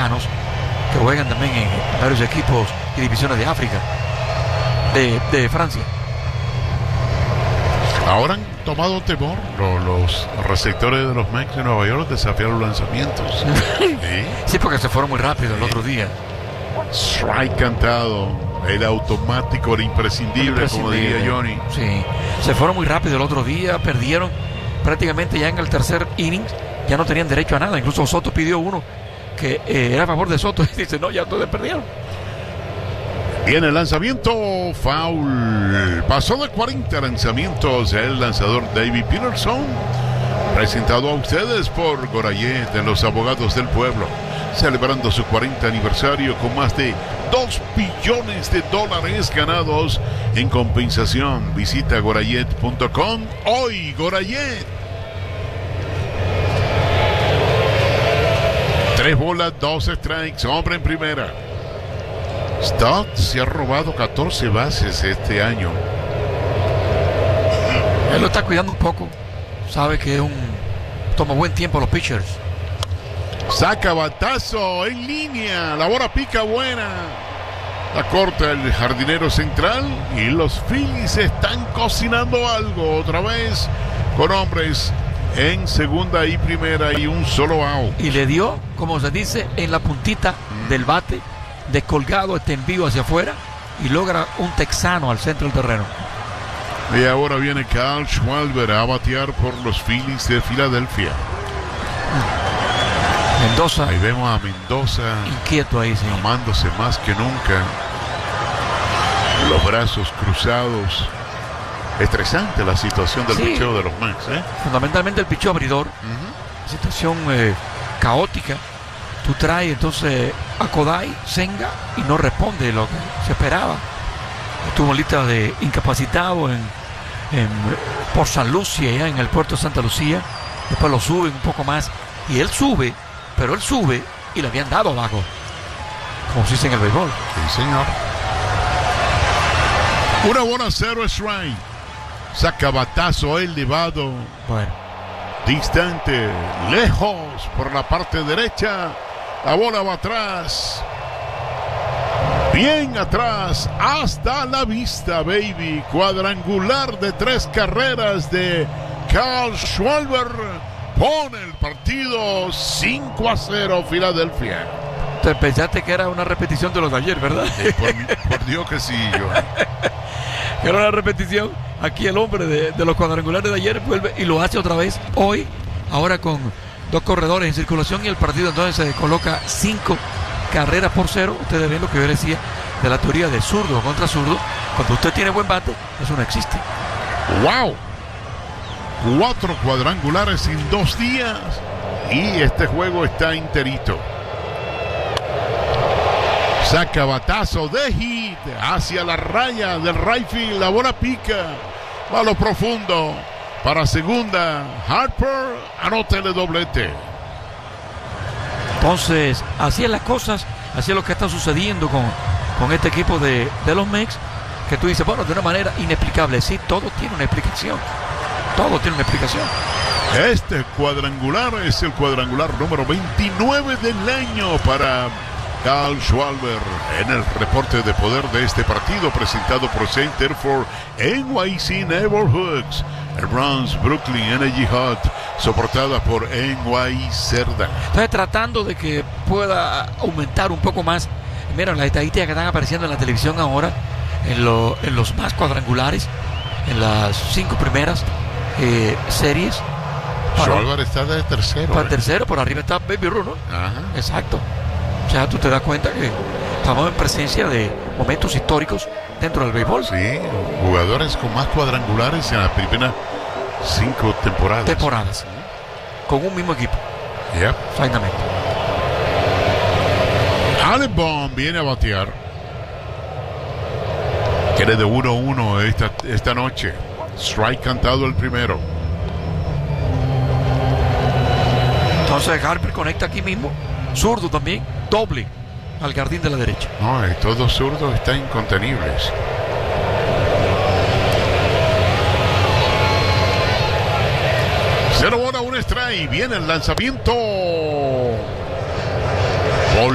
africanos que juegan también en varios equipos y divisiones de África, de Francia. Ahora han tomado temor los receptores de los Mets de Nueva York desafiar los lanzamientos. Sí, porque se fueron muy rápido el otro día. Strike cantado, el automático, el imprescindible, como diría Johnny. Sí, se fueron muy rápido el otro día, perdieron prácticamente ya en el tercer inning, ya no tenían derecho a nada. Incluso Soto pidió uno que era a favor de Soto y dice, no, ya todos perdieron. Viene el lanzamiento, foul. Pasó de 40 lanzamientos el lanzador David Peterson. Presentado a ustedes por Gorayet de los Abogados del Pueblo. Celebrando su 40 aniversario con más de $2 billones ganados en compensación. Visita gorayet.com hoy. Gorayet. 3 bolas, 2 strikes, hombre en primera. Stott se ha robado 14 bases este año. Él lo está cuidando un poco. Sabe que toma buen tiempo a los pitchers. Saca batazo en línea. La bola pica buena. La corta el jardinero central. Y los Phillies están cocinando algo. Otra vez con hombres en segunda y primera y un solo out. Y le dio, como se dice, en la puntita del bate, descolgado este envío hacia afuera y logra un texano al centro del terreno. Y ahora viene Kyle Schwarber a batear por los Phillies de Filadelfia. Mendoza. Ahí vemos a Mendoza inquieto ahí, sí. Amándose más que nunca. Los brazos cruzados. Estresante la situación del picheo de los Mets, Fundamentalmente el picheo abridor. Situación caótica. Tú traes entonces a Kodai, Senga, y no responde lo que se esperaba. Estuvo en lista de incapacitado por San Lucia, allá en el puerto de Santa Lucía. Después lo suben un poco más. Y él sube, pero él sube y le habían dado abajo. Como se dice en el béisbol. Sí, señor. Una bola, 0 strike. Saca batazo elevado. Bueno. Distante, lejos, por la parte derecha. La bola va atrás. Bien atrás, hasta la vista, baby. Cuadrangular de 3 carreras de Kyle Schwarber. Pone el partido 5-0 Filadelfia. Te pensaste que era una repetición de los de ayer, ¿verdad? Por Dios que sí, yo. Era una repetición. Aquí el hombre de los cuadrangulares de ayer vuelve y lo hace otra vez hoy. Ahora con 2 corredores en circulación y el partido entonces se coloca 5 carreras por 0. Ustedes ven lo que yo decía de la teoría de zurdo contra zurdo. Cuando usted tiene buen bate, eso no existe. ¡Wow! 4 cuadrangulares en 2 días y este juego está enterito. Saca batazo de hit hacia la raya del right field. La bola pica. Va a lo profundo. Para segunda. Harper anota el doblete. Entonces, así es las cosas. Así es lo que está sucediendo con este equipo de los Mets. Que tú dices, bueno, de una manera inexplicable. Sí, todo tiene una explicación. Todo tiene una explicación. Este cuadrangular es el cuadrangular número 29 del año para Kyle Schwarber en el reporte de poder de este partido presentado por Center for NYC Neighborhoods, el Bronx Brooklyn Energy Hut, soportada por NY Cerda. Entonces, tratando de que pueda aumentar un poco más. Mira, las estadísticas que están apareciendo en la televisión ahora, en los más cuadrangulares, en las 5 primeras series. Schwarber está de tercero. Para el tercero, por arriba está Baby Ruth, ¿no? Ajá. Exacto. O sea, tú te das cuenta que estamos en presencia de momentos históricos dentro del béisbol. Sí, jugadores con más cuadrangulares en las primeras 5 temporadas. Con un mismo equipo. Yep. Exactamente. Alec Bohm viene a batear. Quiere de 1-1 esta noche. Strike cantado el primero. Entonces Harper conecta aquí mismo. Zurdo también. Doble al jardín de la derecha. No, todos zurdos están incontenibles. Cero bola, un strike. Viene el lanzamiento.